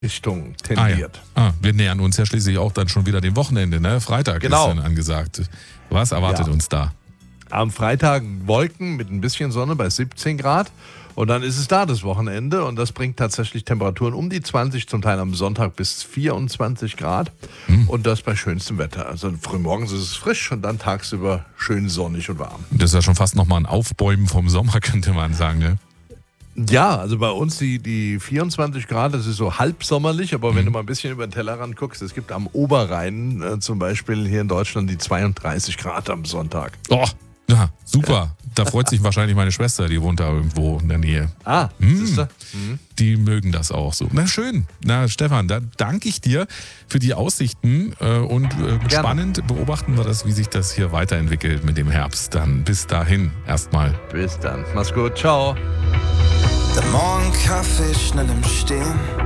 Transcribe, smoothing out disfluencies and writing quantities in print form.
Richtung tendiert. Wir nähern uns ja schließlich auch dann schon wieder dem Wochenende, ne? Freitag ist dann angesagt. Was erwartet uns da? Am Freitag Wolken mit ein bisschen Sonne bei 17 Grad. Und dann ist es da, das Wochenende. Und das bringt tatsächlich Temperaturen um die 20, zum Teil am Sonntag bis 24 Grad. Und das bei schönstem Wetter. Also frühmorgens ist es frisch und dann tagsüber schön sonnig und warm. Das ist ja schon fast nochmal ein Aufbäumen vom Sommer, könnte man sagen, ne? Ja, also bei uns die 24 Grad, das ist so halbsommerlich, aber wenn du mal ein bisschen über den Tellerrand guckst, es gibt am Oberrhein zum Beispiel hier in Deutschland die 32 Grad am Sonntag. Oh, ja, super. Ja. Da freut sich wahrscheinlich meine Schwester, die wohnt da irgendwo in der Nähe. Siehst du? Die mögen das auch so. Na schön. Na Stefan, da danke ich dir für die Aussichten und spannend beobachten wir das, wie sich das hier weiterentwickelt mit dem Herbst. Dann bis dahin erstmal. Bis dann. Mach's gut. Ciao. Der Morgenkaffee schnell im Stehen.